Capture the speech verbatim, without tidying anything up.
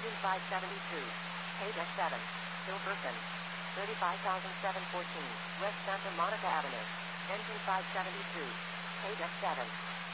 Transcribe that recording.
engine five seventy-two. Page S seven. Hilberton. thirty-five thousand seven hundred fourteen. West Santa Monica Avenue. Engine five seventy-two. Page S seven.